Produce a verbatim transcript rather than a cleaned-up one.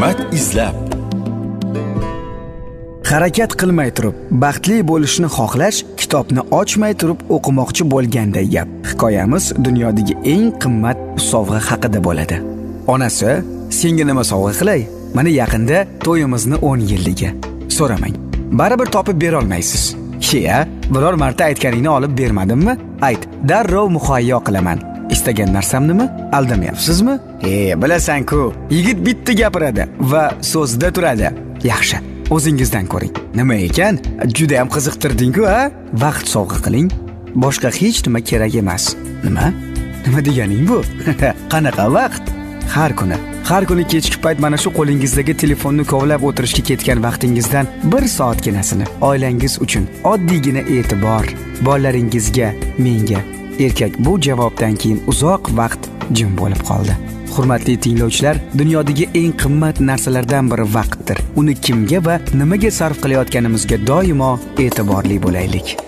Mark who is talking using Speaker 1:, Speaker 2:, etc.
Speaker 1: hikmat izlab.
Speaker 2: Harakat qilmay turib baxtli bo'lishni xohlash kitobni ochmay turib o'qimoqchi bo'lganday gap. Hikoyamiz dunyodagi eng qimmat sovg'a haqida bo'ladi. Onasi, senga nima sovg'a qilay? Mana yaqinda to'yimizni o'n yilligi. So'ramang. Baribir topib bera olmaysiz. Hiya, biror marta aytganingni olib bermadimmi? Ayt, darrov muhayyo qilaman. Istagan narsam nima? Aldamayapsizmi? E, bilasan-ku, yigit bitta gapiradi va so'zida turadi. Yaxshi, o'zingizdan ko'ring. Nima ekan? Juda ham qiziqtirding-ku, ha? Vaqt sovg'a qiling. Boshqa hech nima kerak emas. Nima? Nima deganing bu? Qanaqa vaqt? Har kuni, har kuni kechki payt mana shu qo'lingizdagi telefonni kovlab o'tirishga ketgan vaqtingizdan bir soatginasini oilangiz uchun oddiygina e'tibor, bolalaringizga, menga. Erkak bu javobdan keyin uzoq vaqt jim bo'lib qoldi. Hurmatli tinglovchilar, dunyodagi eng qimmat narsalardan biri vaqtdir. Uni kimga va nimaga sarf qilayotganimizga doimo e'tiborli bo'laylik.